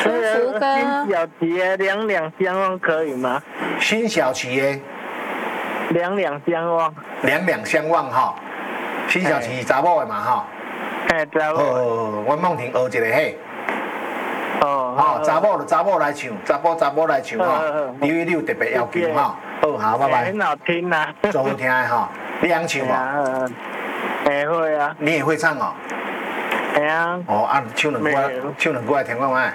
舒服哥。 新小琪的两两相望可以吗？ 新小琪的两两相望。 两两相望哈。新小琪查某的嘛哈。 查某。 阮梦婷学一个嘿。哦，查某就查某来唱，查某来唱哈。你有特别要求哈。好，拜拜。 很好听呐。 真好听的哈。你会唱无？ 会啊。 你也会唱哦？ 会啊。 唱两句来听看卖。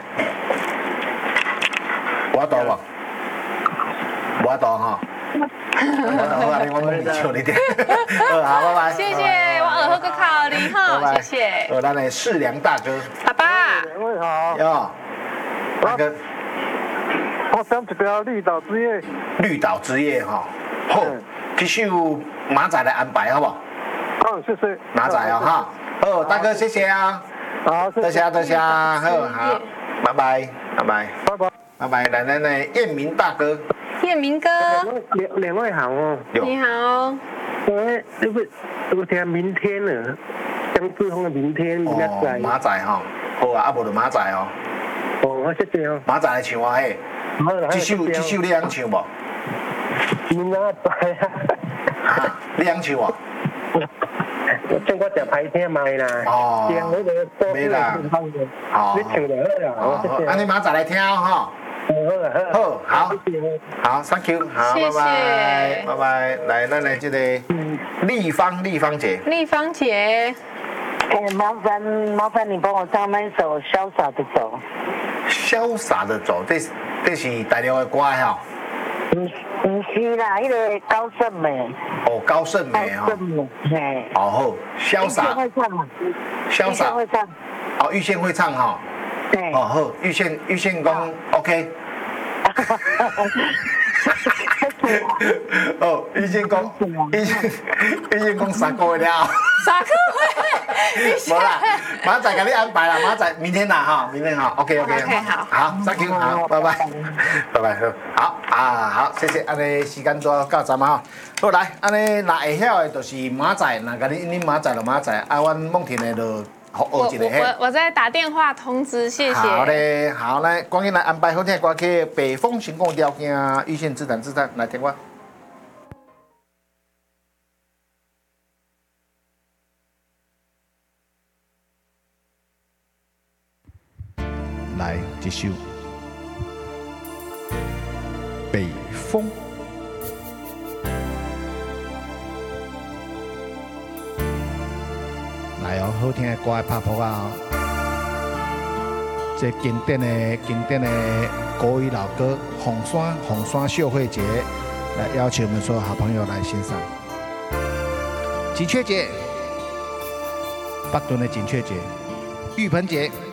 我度无？我度哈。我啊，你我梦婷唱你点。好，拜拜。 谢谢，我耳后个考你哈，谢谢。 咱的世良大哥。 爸爸。 两位好。 哟。大哥。 我想一条绿岛之夜。 绿岛之夜哈。好，这首马仔来安排好不好？ 谢谢。 马仔哦哈。好，大哥谢谢啊。 好， 多谢。好，拜拜。拜拜。来，咱的彦明大哥。 彦明哥。 两位好哦。 你好。 我听明天了，江志峰的明天马仔哈。好啊，无就马仔哦。 我谢谢哦。 马仔来唱啊嘿。这首你会唱无？ 明仔载啊。你会唱无？ 我只歹听卖啦。 没啦。 你唱就好啦。 安尼马仔来听哈。好 ，Thank you， 好，拜拜。来，咱来这个立方姐。 立方姐。 麻烦你帮我唱那一首《潇洒的走》。 潇洒的走，这是大陆的歌哈。 不是啦，那个高胜美。 高胜美哈。 嘿。 好，潇洒。 会唱嘛？ 潇洒会唱。 玉宪会唱哈。 对。 好，玉宪讲 OK。玉宪讲3个月了。 3个月？ 无啦，马仔给你安排啦，马仔明天啦哈，明天好 ，OK， 好 ，Thank you， 好，拜拜，好，谢谢，安尼时间都到站啊，好来，安尼若会晓的，就是马仔，若甲你马仔就马仔，阮梦婷的就学一个。 我在打电话通知，谢谢。 好嘞，好来，赶紧来安排好听的歌曲，《北风行过条件》，玉宪自弹自唱，来听我。来这首《北风》，来哦，好听的歌的拍谱啊！这经典的国语老歌《红山秀慧节》，来邀请我们所有好朋友来欣赏。锦雀节，巴顿的锦雀节，玉盆节。